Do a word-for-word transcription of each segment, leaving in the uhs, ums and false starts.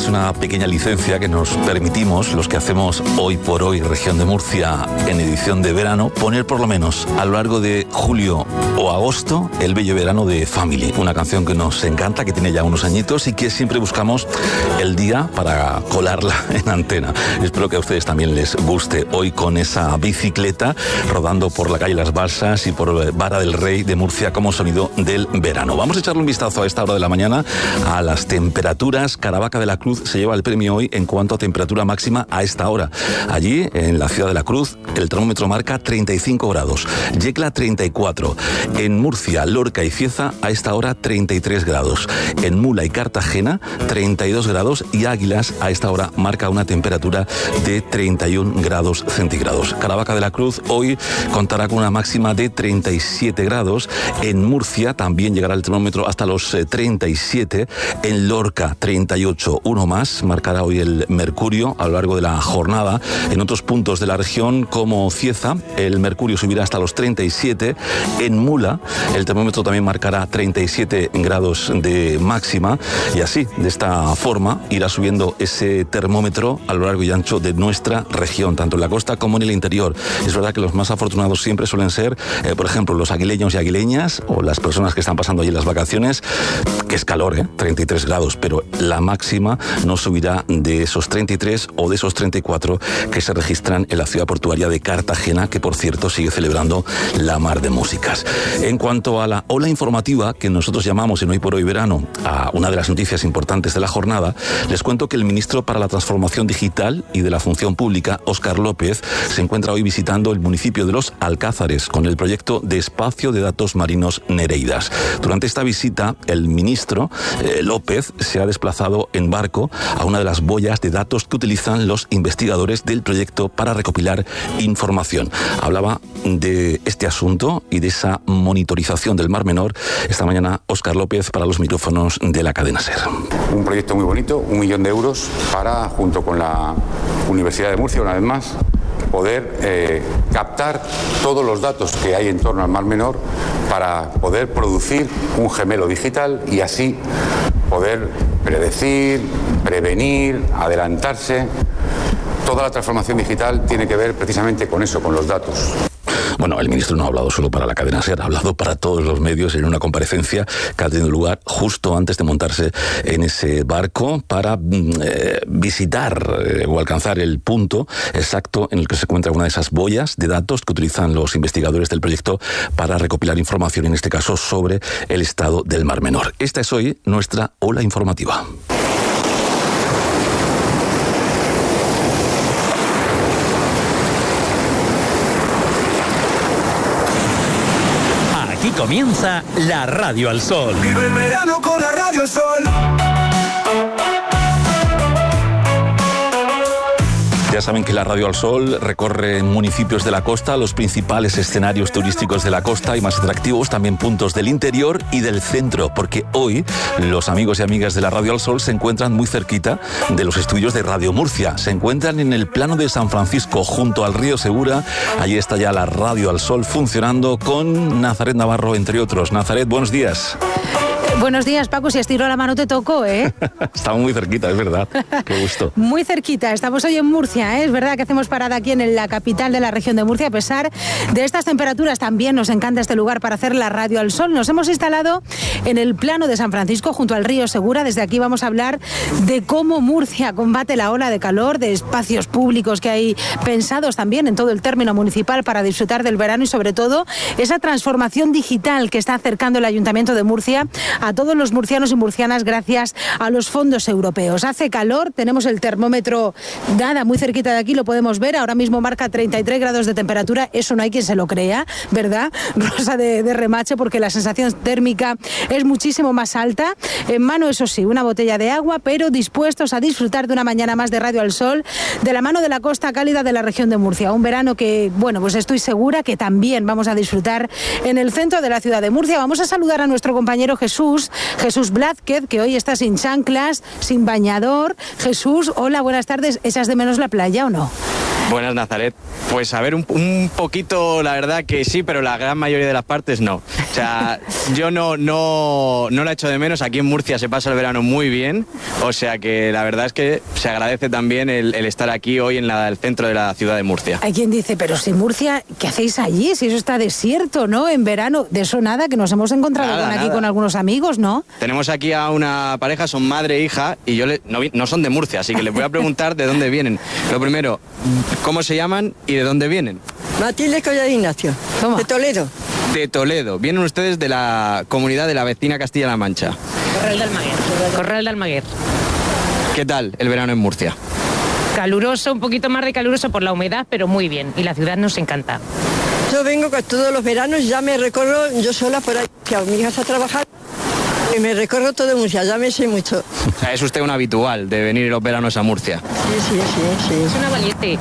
Es una pequeña licencia que nos permitimos, los que hacemos Hoy por Hoy Región de Murcia en edición de verano, poner por lo menos a lo largo de julio o agosto el bello verano de Family. Una canción que nos encanta, que tiene ya unos añitos y que siempre buscamos el día para colarla en antena. Espero que a ustedes también les guste hoy con esa bicicleta rodando por la calle Las Balsas y por Vara del Rey de Murcia como sonido del verano. Vamos a echarle un vistazo a esta hora de la mañana a las temperaturas. Caravaca de la Cruz se lleva el premio hoy en cuanto a temperatura máxima a esta hora. Allí, en la ciudad de la Cruz, el termómetro marca treinta y cinco grados. Yecla, treinta y cuatro. En Murcia, Lorca y Cieza, a esta hora, treinta y tres grados. En Mula y Cartagena, treinta y dos grados. Y Águilas, a esta hora, marca una temperatura de treinta y un grados centígrados. Caravaca de la Cruz hoy contará con una máxima de treinta y siete grados. En Murcia también llegará el termómetro hasta los eh, treinta y siete. En Lorca, treinta y ocho, uno más. Marcará hoy el mercurio a lo largo de la jornada. En otros puntos de la región, como Cieza, el mercurio subirá hasta los treinta y siete. En Mula, el termómetro también marcará treinta y siete grados de máxima. Y así, de esta forma, irá subiendo ese termómetro a lo largo y ancho de nuestra región, tanto en la costa como en el interior. Es verdad que los más afortunados siempre suelen ser, eh, por ejemplo, los aguileños y aguileñas o las personas que están pasando allí las vacaciones, que es calor, ¿eh? treinta y tres grados, pero la máxima no subirá de esos treinta y tres o de esos treinta y cuatro que se registran en la ciudad portuaria de Cartagena, que por cierto sigue celebrando la mar de músicas. En cuanto a la ola informativa que nosotros llamamos en Hoy por Hoy Verano, a una de las noticias importantes de la jornada, les cuento que el ministro para la Transformación Digital y de la Función Pública, Óscar López, se encuentra hoy visitando el municipio de Los Alcázares con el proyecto de Espacio de Datos Marinos Nereidas. Durante esta visita, el ministro eh, López se ha desplazado en barco a una de las boyas de datos que utilizan los investigadores del proyecto para recopilar información. Hablaba de este asunto y de esa monitorización del Mar Menor esta mañana Óscar López para los micrófonos de la cadena SER. Un proyecto muy bonito, un millón de euros para, junto con la Universidad de Murcia, una vez más, poder eh, captar todos los datos que hay en torno al Mar Menor para poder producir un gemelo digital y así poder predecir, prevenir, adelantarse. Toda la transformación digital tiene que ver precisamente con eso, con los datos. Bueno, el ministro no ha hablado solo para la cadena SER, ha hablado para todos los medios en una comparecencia que ha tenido lugar justo antes de montarse en ese barco para eh, visitar eh, o alcanzar el punto exacto en el que se encuentra una de esas boyas de datos que utilizan los investigadores del proyecto para recopilar información, en este caso sobre el estado del Mar Menor. Esta es hoy nuestra ola informativa. Aquí comienza la Radio al Sol. Vive el verano con la Radio al Sol. Ya saben que la Radio al Sol recorre municipios de la costa, los principales escenarios turísticos de la costa y más atractivos, también puntos del interior y del centro, porque hoy los amigos y amigas de la Radio al Sol se encuentran muy cerquita de los estudios de Radio Murcia. Se encuentran en el plano de San Francisco, junto al río Segura. Allí está ya la Radio al Sol funcionando con Nazaret Navarro, entre otros. Nazaret, buenos días. Buenos días, Paco. Si estiro la mano te toco, ¿eh? Estamos muy cerquita, es verdad. Qué gusto. Muy cerquita. Estamos hoy en Murcia, ¿eh? Es verdad que hacemos parada aquí en la capital de la región de Murcia. A pesar de estas temperaturas, también nos encanta este lugar para hacer la Radio al Sol. Nos hemos instalado en el plano de San Francisco, junto al río Segura. Desde aquí vamos a hablar de cómo Murcia combate la ola de calor, de espacios públicos que hay pensados también en todo el término municipal para disfrutar del verano y, sobre todo, esa transformación digital que está acercando el Ayuntamiento de Murcia a todos los murcianos y murcianas gracias a los fondos europeos. Hace calor, tenemos el termómetro nada muy cerquita de aquí, lo podemos ver, ahora mismo marca treinta y tres grados de temperatura, eso no hay quien se lo crea, ¿verdad? Rosa de, de remache, porque la sensación térmica es muchísimo más alta. En mano, eso sí, una botella de agua, pero dispuestos a disfrutar de una mañana más de Radio al Sol, de la mano de la costa cálida de la región de Murcia. Un verano que, bueno, pues estoy segura que también vamos a disfrutar en el centro de la ciudad de Murcia. Vamos a saludar a nuestro compañero Jesús Jesús, Jesús Blázquez, que hoy está sin chanclas, sin bañador. Jesús, hola, buenas tardes. ¿Echas de menos la playa o no? Buenas, Nazaret. Pues a ver, un, un poquito, la verdad que sí, pero la gran mayoría de las partes no. O sea, yo no, no, no la echo de menos. Aquí en Murcia se pasa el verano muy bien, o sea que la verdad es que se agradece también el, el estar aquí hoy en la, el centro de la ciudad de Murcia. Hay quien dice, pero si Murcia, ¿qué hacéis allí? Si eso está desierto, ¿no? En verano, de eso nada, que nos hemos encontrado Nada, con aquí nada. con algunos amigos, ¿no? Tenemos aquí a una pareja, son madre e hija, y yo le, no, vi- no son de Murcia, así que les voy a preguntar de dónde vienen. Lo primero, ¿cómo se llaman y de dónde vienen? Matilde Collado Ignacio, Toma. de Toledo. De Toledo. Vienen ustedes de la comunidad de la vecina Castilla-La Mancha. Corral de Almaguer. Corral de Almaguer. ¿Qué tal el verano en Murcia? Caluroso, un poquito más de caluroso por la humedad, pero muy bien. Y la ciudad nos encanta. Yo vengo con todos los veranos, ya me recorro yo sola por ahí, que mi hija está trabajando y me recorro todo Murcia, ya me sé mucho. O sea, es usted un habitual de venir los veranos a Murcia. Sí, sí, sí, sí. Es una valiente.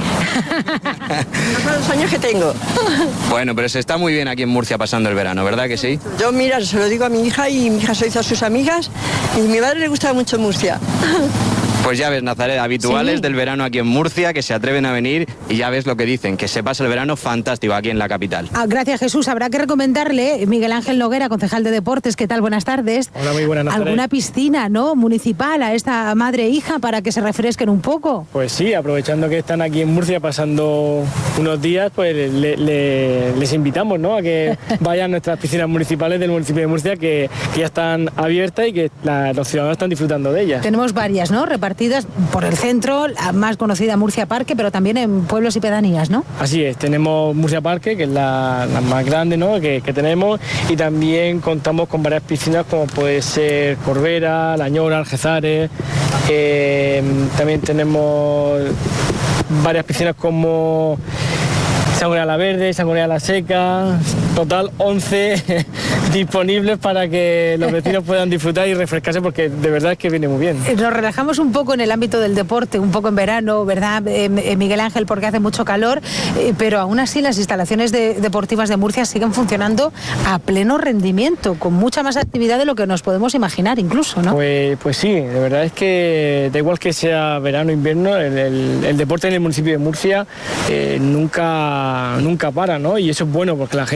Hace los años que tengo. Bueno, pero se está muy bien aquí en Murcia pasando el verano, ¿verdad que sí? Yo, mira, se lo digo a mi hija y mi hija se lo dice a sus amigas y a mi madre le gusta mucho Murcia. Pues ya ves, Nazaret, habituales Sí. del verano aquí en Murcia, que se atreven a venir y ya ves lo que dicen, que se pasa el verano fantástico aquí en la capital. Ah, gracias, Jesús. Habrá que recomendarle, Miguel Ángel Noguera, concejal de Deportes, ¿qué tal? Buenas tardes. Hola, muy buenas, Nazaret. ¿Alguna piscina, no, municipal a esta madre e hija para que se refresquen un poco? Pues sí, aprovechando que están aquí en Murcia pasando unos días, pues le- le- les invitamos, ¿no?, a que vayan a nuestras piscinas municipales del municipio de Murcia, que, que ya están abiertas y que la- los ciudadanos están disfrutando de ellas. Tenemos varias, ¿no? Repartidas por el centro, la más conocida Murcia Parque, pero también en pueblos y pedanías, ¿no? Así es, tenemos Murcia Parque, que es la, la más grande, ¿no?, que, que tenemos, y también contamos con varias piscinas como puede ser Corbera, La Ñora, Algezares. Eh, también tenemos varias piscinas como Sangre la Verde, Sangre la Seca, total once disponibles para que los vecinos puedan disfrutar y refrescarse, porque de verdad es que viene muy bien. Eh, Nos relajamos un poco en el ámbito del deporte, un poco en verano, ¿verdad, eh, eh, Miguel Ángel? Porque hace mucho calor, eh, pero aún así las instalaciones de- deportivas de Murcia siguen funcionando a pleno rendimiento, con mucha más actividad de lo que nos podemos imaginar incluso, ¿no? Pues, pues sí, de verdad es que da igual que sea verano o invierno, el, el- el deporte en el municipio de Murcia eh, nunca, nunca para, ¿no? Y eso es bueno porque la gente